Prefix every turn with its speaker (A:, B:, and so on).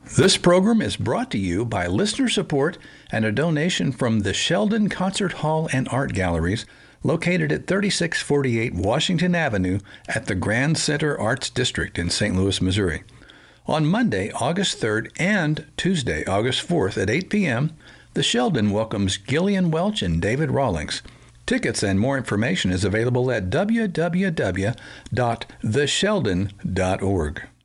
A: This program is brought to you by listener support and a donation from the Sheldon Concert Hall and Art Galleries, located at 3648 Washington Avenue at the Grand Center Arts District in St. Louis, Missouri. On Monday, August 3rd and Tuesday, August 4th at 8 p.m., the Sheldon welcomes Gillian Welch and David Rawlings. Tickets and more information is available at www.thesheldon.org.